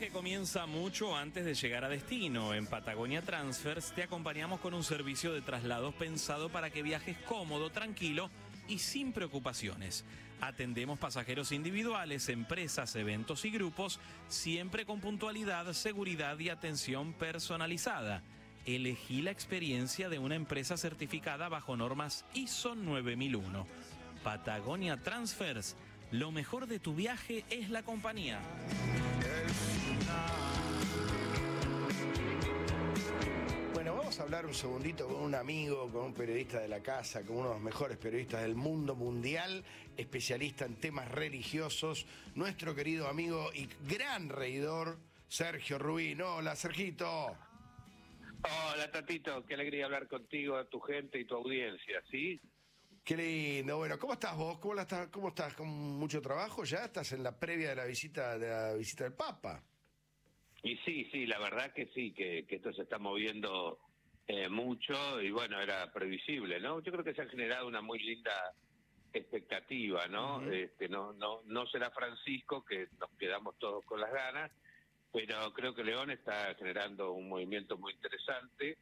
viaje comienza mucho antes de llegar a destino. En Patagonia Transfers te acompañamos con un servicio de traslados pensado para que viajes cómodo, tranquilo y sin preocupaciones. Atendemos pasajeros individuales, empresas, eventos y grupos, siempre con puntualidad, seguridad y atención personalizada. Elegí la experiencia de una empresa certificada bajo normas ISO 9001. Patagonia Transfers, lo mejor de tu viaje es la compañía. Bueno, vamos a hablar un segundito con un amigo, con un periodista de la casa, con uno de los mejores periodistas del mundo mundial, especialista en temas religiosos, nuestro querido amigo y gran reidor, Sergio Rubín. Hola, Sergito. Hola, Tatito, qué alegría hablar contigo, a tu gente y tu audiencia, ¿sí? Qué lindo. Bueno, ¿cómo estás vos? ¿Cómo estás? ¿Con mucho trabajo ya? ¿Estás en la previa de la visita del Papa? Y sí, la verdad que sí, que esto se está moviendo mucho y bueno, era previsible, ¿no? Yo creo que se ha generado una muy linda expectativa, ¿no? No será Francisco, que nos quedamos todos con las ganas, pero creo que León está generando un movimiento muy interesante.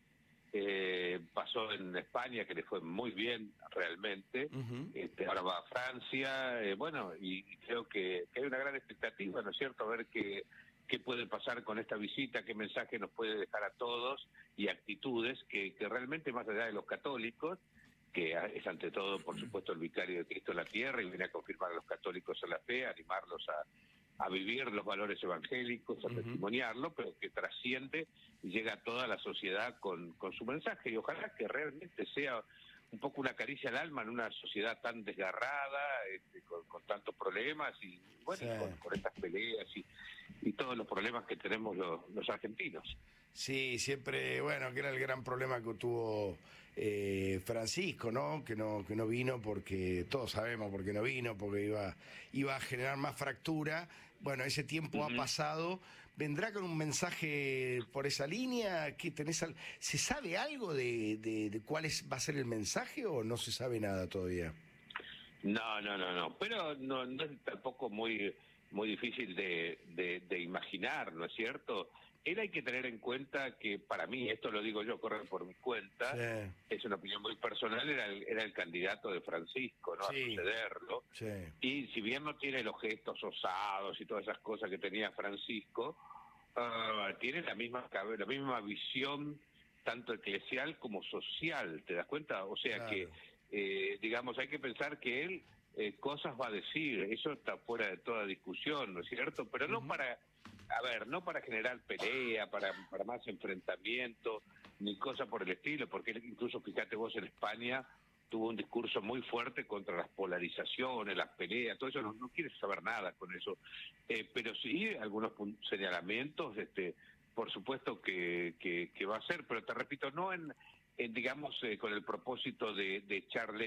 Pasó en España, que le fue muy bien realmente. Ahora va a Francia, bueno, y creo que hay una gran expectativa, ¿no es cierto?, a ver qué puede pasar con esta visita, qué mensaje nos puede dejar a todos y actitudes que realmente, más allá de los católicos, que es ante todo, por supuesto, el vicario de Cristo en la tierra y viene a confirmar a los católicos en la fe, a animarlos a vivir los valores evangélicos, a testimoniarlo, pero que trasciende y llega a toda la sociedad con su mensaje. Y ojalá que realmente sea un poco una caricia al alma en una sociedad tan desgarrada, con tantos problemas y bueno, Sí. con estas peleas y todos los problemas que tenemos los argentinos. Sí, siempre, bueno, que era el gran problema que tuvo Francisco, ¿no? Que no vino porque, todos sabemos por qué no vino, porque iba a generar más fractura. Bueno, ese tiempo ha pasado. ¿Vendrá con un mensaje por esa línea? ¿Qué tenés ¿Se sabe algo de cuál va a ser el mensaje o no se sabe nada todavía? No, pero no es tampoco muy difícil de imaginar, ¿no es cierto? Él hay que tener en cuenta que, para mí, esto lo digo yo, corre por mi cuenta, Sí. es una opinión muy personal, era el candidato de Francisco, ¿no? Sí. A sucederlo. Sí. Y si bien no tiene los gestos osados y todas esas cosas que tenía Francisco, tiene la misma visión, tanto eclesial como social, ¿te das cuenta? O sea, Claro. que, digamos, hay que pensar que él cosas va a decir, eso está fuera de toda discusión, ¿no es cierto? Pero no no para generar pelea, para más enfrentamiento, ni cosa por el estilo, porque él, incluso, fíjate vos, en España tuvo un discurso muy fuerte contra las polarizaciones, las peleas, todo eso, no quiere saber nada con eso. Pero sí, algunos señalamientos, por supuesto que va a ser, pero te repito, no digamos, con el propósito de echarle